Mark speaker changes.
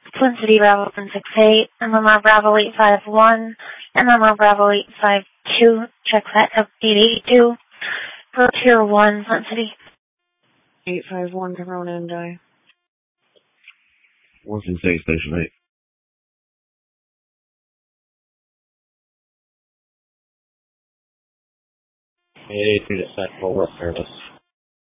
Speaker 1: Twin City Bravo 168, MMR Bravo 851, MMR Bravo 852, check that up 882, for Tier 1, Twin City.
Speaker 2: 851, Corona and Die.
Speaker 3: Washington State, Station 8.
Speaker 4: Hey, to the Central Work Service.